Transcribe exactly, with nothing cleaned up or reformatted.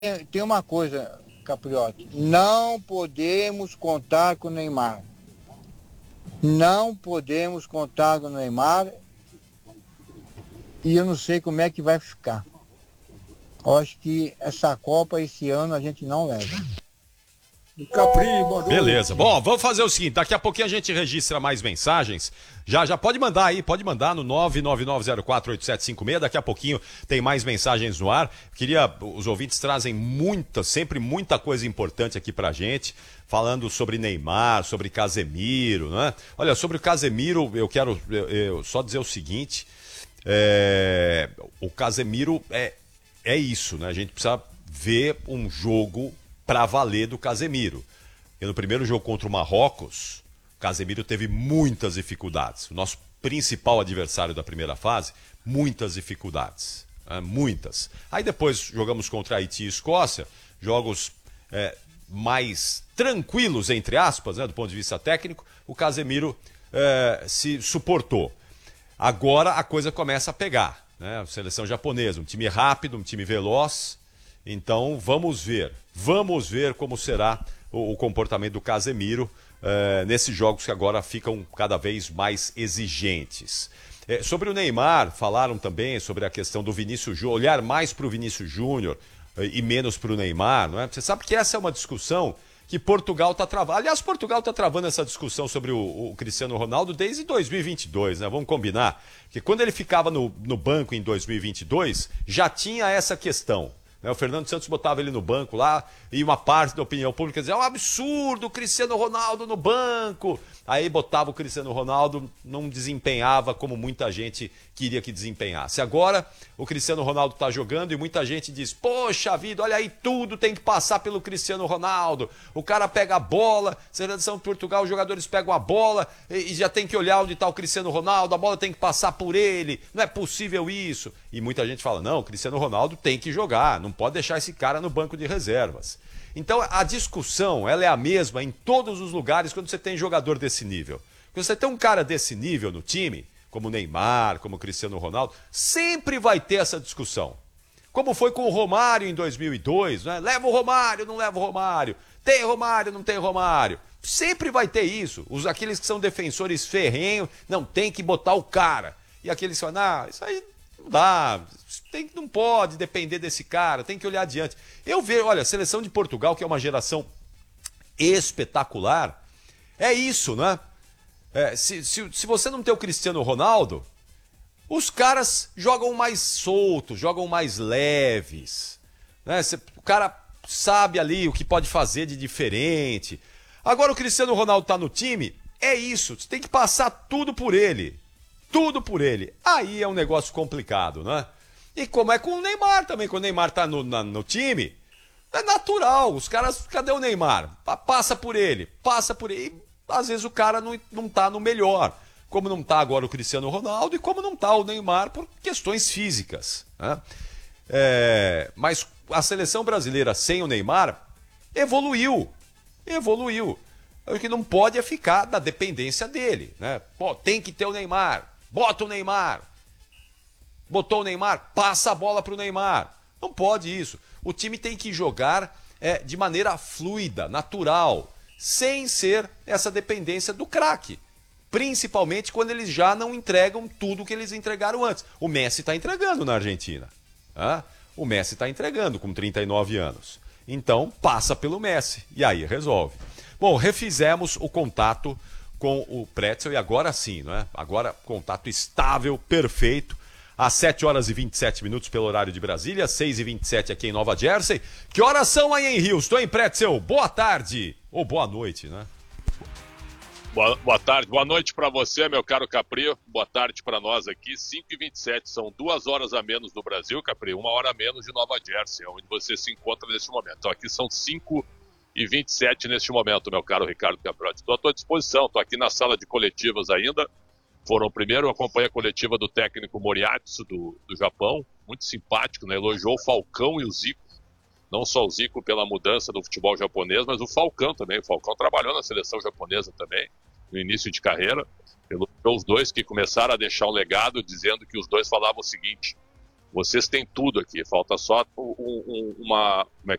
tem, tem uma coisa, Capriotti, não podemos contar com o Neymar. Não podemos contar com o Neymar e eu não sei como é que vai ficar. Eu acho que essa Copa esse ano a gente não leva. Capri, boa noite. Beleza. Bom, vamos fazer o seguinte, daqui a pouquinho a gente registra mais mensagens. Já, já pode mandar aí, pode mandar no nove nove nove zero quatro oito sete cinco seis. Daqui a pouquinho tem mais mensagens no ar. Queria, os ouvintes trazem muita, sempre muita coisa importante aqui pra gente, falando sobre Neymar, sobre Casemiro, né? Olha, sobre o Casemiro, eu quero eu, eu só dizer o seguinte, é, o Casemiro é, é isso, né? A gente precisa ver um jogo pra valer do Casemiro. E no primeiro jogo contra o Marrocos, o Casemiro teve muitas dificuldades. O nosso principal adversário da primeira fase, muitas dificuldades. Né? Muitas. Aí depois jogamos contra Haiti e Escócia, jogos é, mais tranquilos, entre aspas, né, do ponto de vista técnico, o Casemiro é, se suportou. Agora a coisa começa a pegar. Né? A seleção japonesa, um time rápido, um time veloz. Então vamos ver, vamos ver como será o, o comportamento do Casemiro uh, nesses jogos que agora ficam cada vez mais exigentes. É, sobre o Neymar, falaram também sobre a questão do Vinícius Júnior, olhar mais para o Vinícius Júnior uh, e menos para o Neymar, não é? Você sabe que essa é uma discussão que Portugal está travando. Aliás, Portugal está travando essa discussão sobre o, o Cristiano Ronaldo desde dois mil e vinte e dois, né? Vamos combinar que quando ele ficava no, no banco em dois mil e vinte e dois, já tinha essa questão. O Fernando Santos botava ele no banco lá e uma parte da opinião pública dizia, é um absurdo o Cristiano Ronaldo no banco. Aí botava o Cristiano Ronaldo, não desempenhava como muita gente queria que desempenhasse. Agora o Cristiano Ronaldo está jogando e muita gente diz, poxa vida, olha aí, tudo tem que passar pelo Cristiano Ronaldo. O cara pega a bola, seleção de Portugal, os jogadores pegam a bola e já tem que olhar onde está o Cristiano Ronaldo, a bola tem que passar por ele, não é possível isso. E muita gente fala, não, o Cristiano Ronaldo tem que jogar, não pode deixar esse cara no banco de reservas. Então a discussão ela é a mesma em todos os lugares quando você tem jogador desse nível. Quando você tem um cara desse nível no time, como o Neymar, como o Cristiano Ronaldo, sempre vai ter essa discussão. Como foi com o Romário em dois mil e dois, né? Leva o Romário, não leva o Romário. Tem Romário, não tem Romário. Sempre vai ter isso. Os, aqueles que são defensores ferrenhos, não, tem que botar o cara. E aqueles que falam, não, isso aí não dá, tem, não pode depender desse cara, tem que olhar adiante. Eu vejo, olha, a seleção de Portugal, que é uma geração espetacular, é isso, né? É, se, se, se você não tem o Cristiano Ronaldo, os caras jogam mais soltos, jogam mais leves. Né? Cê, o cara sabe ali o que pode fazer de diferente. Agora o Cristiano Ronaldo tá no time, é isso, você tem que passar tudo por ele. Tudo por ele. Aí é um negócio complicado, né? E como é com o Neymar também, quando o Neymar tá no, na, no time, é natural. Os caras, cadê o Neymar? Passa por ele, passa por ele. E, às vezes o cara não, não tá no melhor. Como não tá agora o Cristiano Ronaldo e como não tá o Neymar por questões físicas. Né? É, mas a seleção brasileira sem o Neymar evoluiu. Evoluiu. O que não pode é ficar da dependência dele. Né? Pô, tem que ter o Neymar. Bota o Neymar. Botou o Neymar, passa a bola pro Neymar. Não pode isso. O time tem que jogar é, de maneira fluida, natural, sem ser essa dependência do craque. Principalmente quando eles já não entregam tudo que eles entregaram antes. O Messi está entregando na Argentina. Tá? O Messi está entregando com trinta e nove anos. Então, passa pelo Messi. E aí resolve. Bom, refizemos o contato com o Pretzel e agora sim, não é? Agora contato estável, perfeito. Às sete horas e vinte e sete minutos pelo horário de Brasília, seis e vinte e sete aqui em Nova Jersey. Que horas são aí em Houston, hein, Pretzel? Boa tarde. Ou boa noite, né? Boa, boa tarde, boa noite para você, meu caro Capri. Boa tarde para nós aqui. cinco e vinte e sete, são duas horas a menos do Brasil, Capri. Uma hora a menos de Nova Jersey, onde você se encontra nesse momento. Então aqui são cinco e vinte e sete neste momento, meu caro Ricardo Caprotti. Estou à tua disposição, estou aqui na sala de coletivas ainda. Foram primeiro acompanha a coletiva do técnico Moriatsu do, do Japão, muito simpático, né? Elogiou o Falcão e o Zico. Não só o Zico pela mudança do futebol japonês, mas o Falcão também. O Falcão trabalhou na seleção japonesa também, no início de carreira. Elogiou os dois que começaram a deixar um legado, dizendo que os dois falavam o seguinte: Vocês têm tudo aqui, falta só um, um, uma, como é